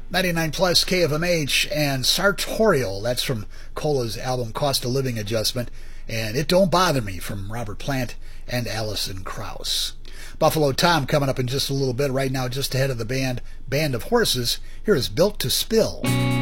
99 plus KFMH and Sartorial. That's from Cola's album Cost of Living Adjustment. And It Don't Bother Me from Robert Plant and Alison Krauss. Buffalo Tom coming up in just a little bit. Right now, just ahead of the Band of Horses, here is Built to Spill.